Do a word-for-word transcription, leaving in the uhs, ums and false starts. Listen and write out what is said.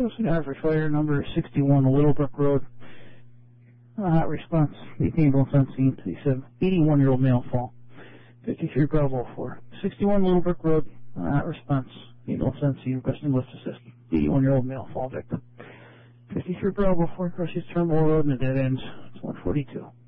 Posting average fire number sixty-one, Littlebrook Road. Uh, hot response, eight ambulance on scene. He said eighty-one-year-old male fall. fifty-three Bravo four. sixty-one Littlebrook Road. Uh, hot response, ambulance on scene, requesting lift assist. eighty-one-year-old male fall victim. fifty-three Bravo four crosses Turnbull Road and a dead end. It's one forty-two.